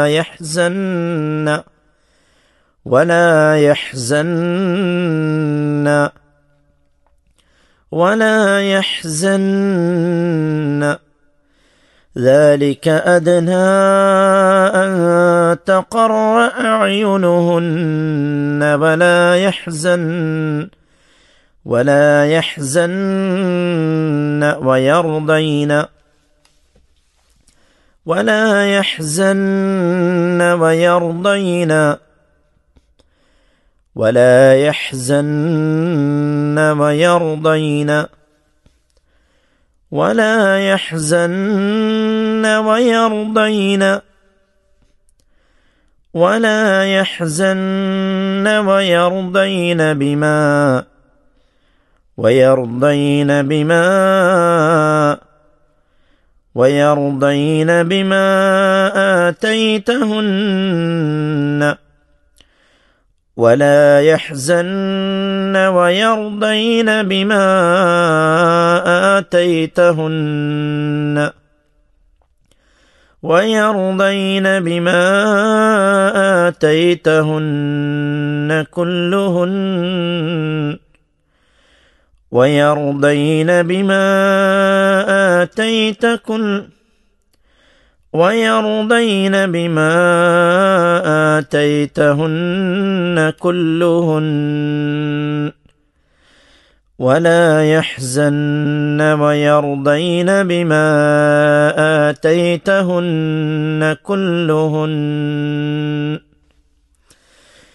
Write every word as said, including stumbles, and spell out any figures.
يحزن ولا يحزن ولا يحزن ذلك أدنى أن تقر أعينهن ولا يحزن ولا يحزن ويرضين ولا يحزن ويرضين ولا يحزن ويرضين ولا يحزن ويرضين ولا يحزن ويرضين بما ويرضين بما ويرضين بما آتيتهن ولا يحزن ويرضين بما آتيتهن ويرضين بما آتيتهن كلهن ويرضين بما آتيت كل ويرضين بما آتيتهن كلهن ولا يحزن ويرضين بما آتيتهن كلهن